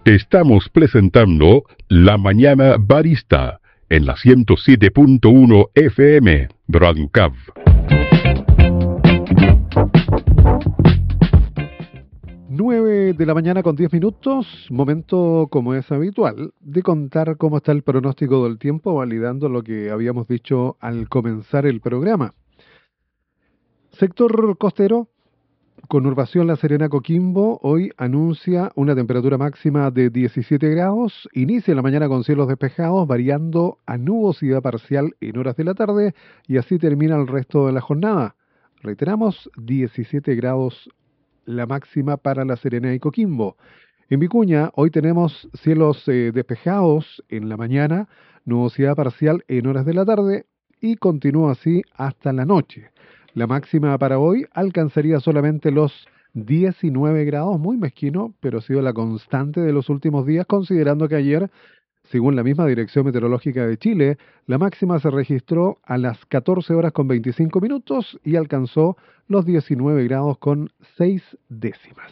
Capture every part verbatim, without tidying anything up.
Estamos presentando La Mañana Barista en la ciento siete punto uno F M, Brancav. nueve de la mañana con diez minutos, momento como es habitual de contar cómo está el pronóstico del tiempo, validando lo que habíamos dicho al comenzar el programa. Sector costero, conurbación La Serena-Coquimbo, hoy anuncia una temperatura máxima de diecisiete grados, inicia la mañana con cielos despejados, variando a nubosidad parcial en horas de la tarde, y así termina el resto de la jornada. Reiteramos, diecisiete grados la máxima para La Serena y Coquimbo. En Vicuña, hoy tenemos cielos eh, despejados en la mañana, nubosidad parcial en horas de la tarde, y continúa así hasta la noche. La máxima para hoy alcanzaría solamente los diecinueve grados, muy mezquino, pero ha sido la constante de los últimos días, considerando que ayer, según la misma Dirección Meteorológica de Chile, la máxima se registró a las catorce horas con veinticinco minutos y alcanzó los diecinueve grados con seis décimas.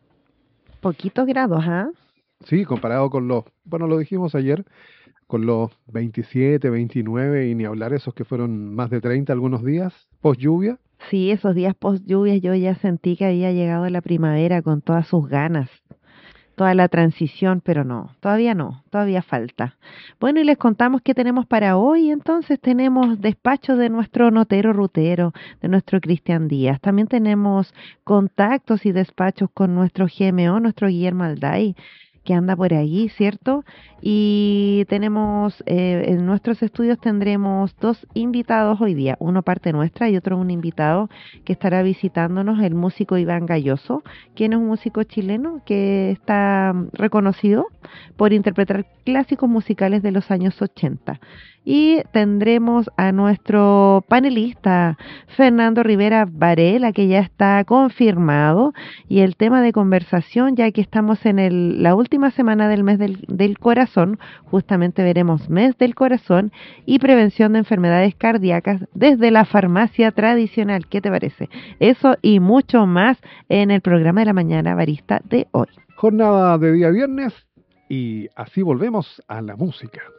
Poquitos grados, ¿ah? ¿eh? Sí, comparado con los, bueno, lo dijimos ayer, con los veintisiete, veintinueve y ni hablar esos que fueron más de treinta algunos días, post lluvia. Sí, esos días post lluvia yo ya sentí que había llegado la primavera con todas sus ganas. Toda la transición, pero no, todavía no, todavía falta. Bueno, y les contamos qué tenemos para hoy. Entonces tenemos despacho de nuestro notero rutero, de nuestro Cristian Díaz. También tenemos contactos y despachos con nuestro G M O, nuestro Guillermo Alday, que anda por ahí, ¿cierto? Y tenemos, eh, en nuestros estudios tendremos dos invitados hoy día, uno parte nuestra y otro un invitado que estará visitándonos, el músico Iván Galloso, quien es un músico chileno que está reconocido por interpretar clásicos musicales de los años ochenta. Y tendremos a nuestro panelista, Fernando Rivera Varela, que ya está confirmado, y el tema de conversación, ya que estamos en el, la última semana del mes del, del corazón, justamente veremos mes del corazón y prevención de enfermedades cardíacas desde la farmacia tradicional. ¿Qué te parece? Eso y mucho más en el programa de la mañana barista de hoy. Jornada de día viernes y así volvemos a la música.